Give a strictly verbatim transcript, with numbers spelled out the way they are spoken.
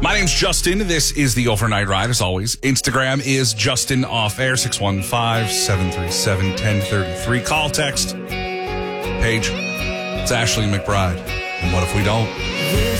My name's Justin. This is the Overnight Ride, as always. Instagram is Justin Off Air, six one five, seven three seven, one zero three three. Call, text, page. It's Ashley McBride. And what if we don't?